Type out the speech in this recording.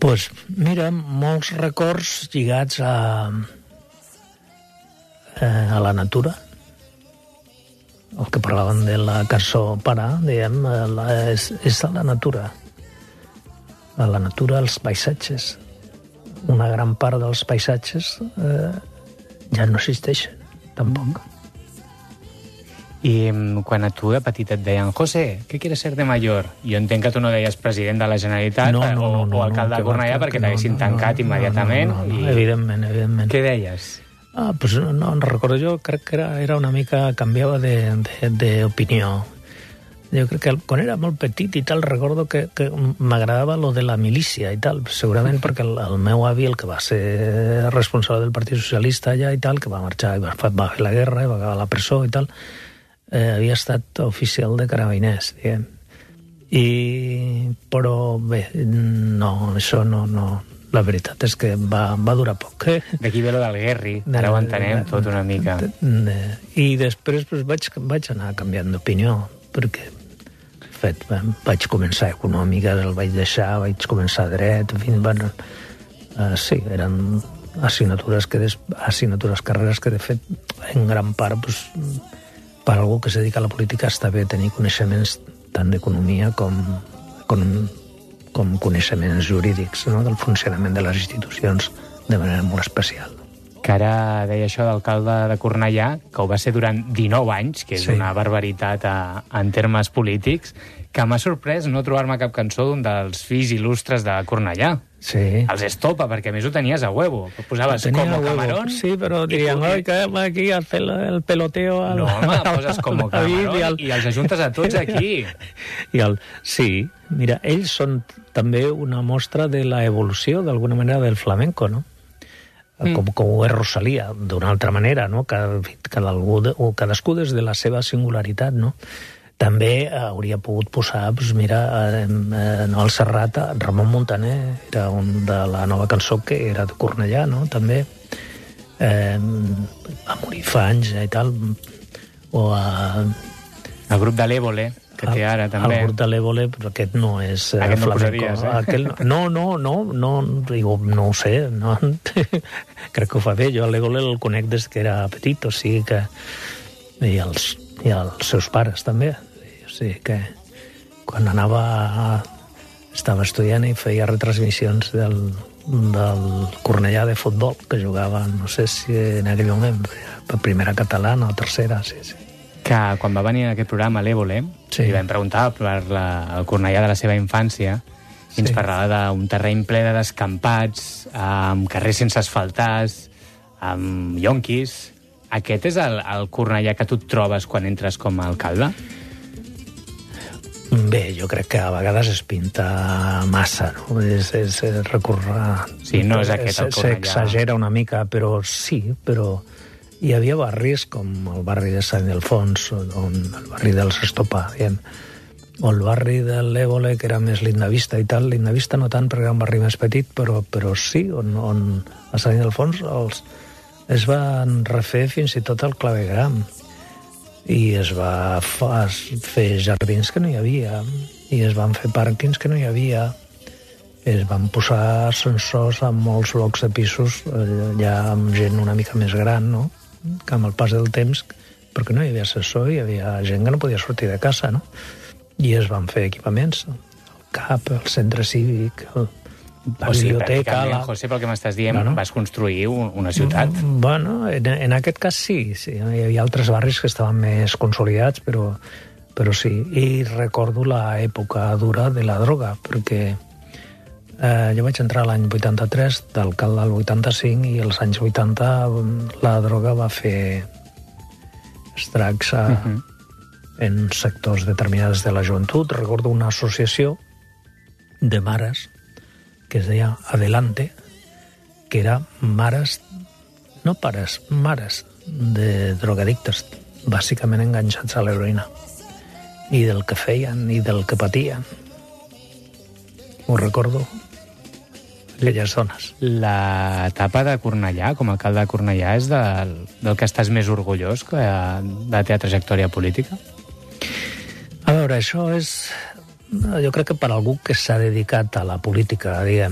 Pues mira, molts records lligats a la natura. El que parlaven de la cançó Para, diguem, és a la natura. A la natura, els paisatges. Una gran part dels paisatges ja no existeixen, tampoc. I quan a tu de petit et deien José, ¿qué quieres ser de mayor? Jo entenc que tu no deies president de la Generalitat o alcalde de Cornellà perquè t'haguessin tancat immediatament. No, evidentment. Què deies? Pues no recordo, jo crec que era una mica, canviava d'opinió. Jo crec que quan era molt petit i tal, recordo que m'agradava lo de la milícia i tal, segurament perquè el meu avi, el que va ser responsable del Partit Socialista allà i tal, que va marxar i va fer la guerra i va acabar a la presó i tal, havia estat oficial de carabiners, diguem. Però bé, no, això no. La veritat és que va durar poc. D'aquí ve lo del Guerri, ara ho entenem tot una mica. I després vaig anar canviant d'opinió, perquè de fet vaig començar econòmiques, el vaig deixar, vaig començar dret, sí, eren assignatures, carreres que de fet en gran part per algú que es dedica a la política està bé tenir coneixements tant d'economia com coneixements jurídics, no? Del funcionament de les institucions de manera molt especial. Que ara deia això d'alcalde de Cornellà, que ho va ser durant 19 anys, que és una barbaritat en termes polítics, que m'ha sorprès no trobar-me cap cançó d'un dels fills il·lustres de Cornellà. Sí. Els Estopa, perquè a més ho tenies a huevo. Posaves Como Camarón. Sí, però dirien, que aquí a fer el peloteo... No, home, poses Como Camarón i els ajuntes a tots aquí. Sí, mira, ells són també una mostra de la evolució, d'alguna manera, del flamenco, no? Com ho és Rosalía, d'una altra manera, no? Cadascú des de la seva singularitat, no? També hauria pogut posar, el Serrat, Ramon Muntaner, era un de la nova cançó que era de Cornellà, no? També va morir fa anys i tal, o el grup de l'Évole, que té ara també. El grup de l'Évole, però aquest no és aquest no posaries, no ho sé, no. Crec que ho fa bé, jo l'Évole el conec des que era petit, o sigui que i els seus pares també, o sigui que quan estava estudiant i feia retransmissions del Cornellà de futbol, que jugava, no sé si en aquell moment per primera catalana o tercera, sí. Que quan va venir a aquest programa l'Évole, li vam preguntar per el Cornellà de la seva infància, i ens parlava d'un terreny ple de descampats, amb carrers sense asfaltar, amb yonquis. Aquest és el Cornellà que tu et trobes quan entres com a alcalde? Bé, jo crec que a vegades es pinta massa, no? És recórrer... Sí, no és aquest el Cornellà. S'exagera una mica, però sí, però hi havia barris com el barri de Sant Ildefonс, el barri dels Estopa, diguem, o el barri de l'Évole, que era més Lindavista i tal. Lindavista no tant, perquè era un barri més petit, però sí, on a Sant Ildefons es van refer fins i tot el clavegram i es va fer jardins que no hi havia i es van fer pàrquings que no hi havia, es van posar ascensors en molts blocs de pisos ja amb gent una mica més gran, no? Que amb el pas del temps, perquè no hi havia ascensor, hi havia gent que no podia sortir de casa, no? I es van fer equipaments, el CAP, el centre cívic, la biblioteca... José, pel que m'estàs dient, vas construir una ciutat. Bueno, en aquest cas sí. Hi havia altres barris que estaven més consolidats, però sí. I recordo l'època dura de la droga, perquè jo vaig entrar l'any 83, d'alcalde al 85, i als anys 80 la droga va fer estracs en sectors determinats de la joventut. Recordo una associació de mares que es deia Adelante, que era mares, no pares, mares de drogadictes, bàsicament enganxats a l'heroïna, i del que feien i del que patien. Ho recordo, aquelles dones. L'etapa de Cornellà, com a alcalde de Cornellà, és del que estàs més orgullós de la teva trajectòria política? A veure, això és... Jo crec que per algú que s'ha dedicat a la política, diguem,